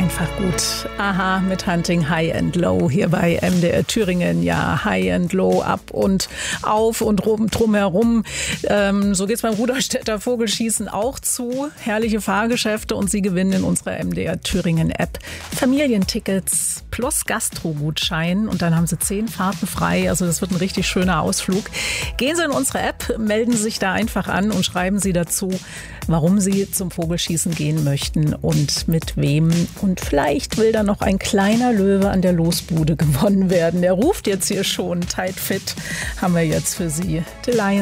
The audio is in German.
einfach gut. Aha, mit Hunting High and Low hier bei MDR Thüringen. Ja, High and Low, ab und auf und drumherum. So geht's beim Ruderstädter Vogelschießen auch zu. Herrliche Fahrgeschäfte und Sie gewinnen in unserer MDR Thüringen App Familientickets plus Gastrogutschein und dann haben Sie 10 Fahrten frei. Also das wird ein richtig schöner Ausflug. Gehen Sie in unsere App, melden Sie sich da einfach an und schreiben Sie dazu, warum Sie zum Vogelschießen gehen möchten und mit wem. Und vielleicht will da noch ein kleiner Löwe an der Losbude gewonnen werden. Der ruft jetzt hier schon. Tight Fit haben wir jetzt für Sie. The Lion